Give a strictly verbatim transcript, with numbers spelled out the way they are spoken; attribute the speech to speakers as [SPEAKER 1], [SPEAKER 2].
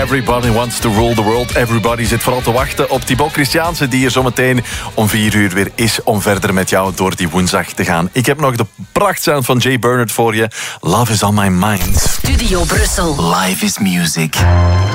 [SPEAKER 1] Everybody wants to rule the world. Everybody zit vooral te wachten op Thibaut Christiaanse, die er zometeen om vier uur weer is om verder met jou door die woensdag te gaan. Ik heb nog de prachtsound van Jay Bernard voor je. Love is on my mind.
[SPEAKER 2] Studio Brussel.
[SPEAKER 3] Life is music.